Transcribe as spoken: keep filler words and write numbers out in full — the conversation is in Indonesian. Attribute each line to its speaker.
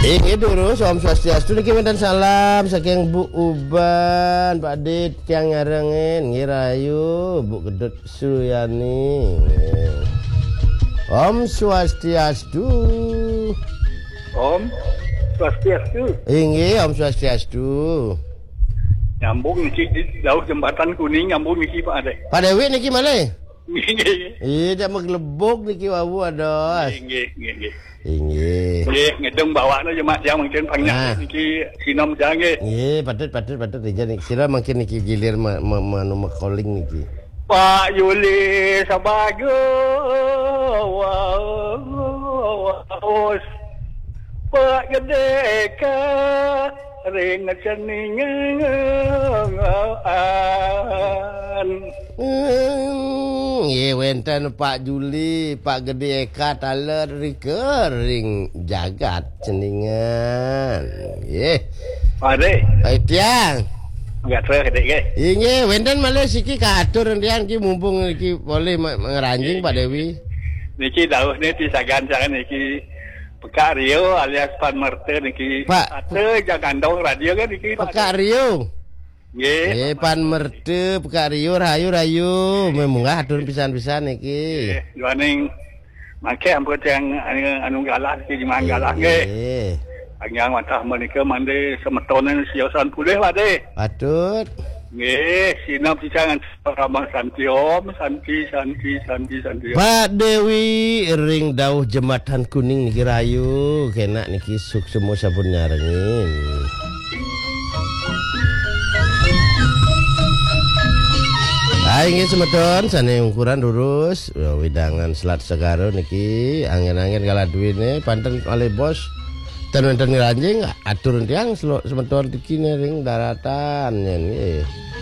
Speaker 1: Ini terus Om Swastiastu niki wonten salam saking Bu Uban, Pak Dit yang ngarengin ngirayu Bu Gedut Suyani. Om Swastiastu.
Speaker 2: Om Swastiastu.
Speaker 1: Inggih Om Swastiastu.
Speaker 2: Nyambung niki jauh jembatan kuning nyambung niki Pak Ade.
Speaker 1: Pak Dewi niki malih.
Speaker 2: Nggih.
Speaker 1: Iya meglebok niki wawu ados.
Speaker 2: Nggih, nggih, nggih.
Speaker 1: Inggih.
Speaker 2: Nggih, ngedeng bawana jemaah yang mungkin
Speaker 1: Nah.
Speaker 2: pangnya niki sinom jange.
Speaker 1: Nggih, patut patut patut aja niki. Sira makin niki gilir ma, ma, ma, ma calling niki.
Speaker 2: Pak Yuli Sabago. Pak Gede ka ring ceningan.
Speaker 1: Hmm, ye wenten Pak Juli, Pak Gede Eka taler recurring jagat ceningan. Ye.
Speaker 2: Pak Ade,
Speaker 1: Hai tiang.
Speaker 2: enggak terus Ade ge.
Speaker 1: Inge wenten malah siki katur tiang ki mumpung iki boleh ngeranjing Pak Dewi.
Speaker 2: Niki dawuh ne ti sagan-sagan niki Pekak Rio alias Pan Merte niki
Speaker 1: Pak.
Speaker 2: ate jagandong radio kan niki
Speaker 1: Pekak Rio.
Speaker 2: Nggih.
Speaker 1: Eh pan merde Pekak Rio rayu rayu memunggah atur pisan-pisan iki.
Speaker 2: Nggih, juaning make ampun yang anu anu galah niki di Manggalah nggih.
Speaker 1: Eh,
Speaker 2: Anyang matah menika mande semetonen siosan pulih Pak De.
Speaker 1: patut.
Speaker 2: Nggih, sinap pisan Ramang Santi Om, Santi Santi Santi Santi.
Speaker 1: Pak Dewi ring dauh jembatan kuning niki rayu kena niki suk semua sabun nyarengin. Hai nggih semeton sane ukuran lurus widangan Selat Segaro niki angin-angin kala duwine panten oleh bos ten wonten ranjing atur tiang semeton iki ring daratan nggih.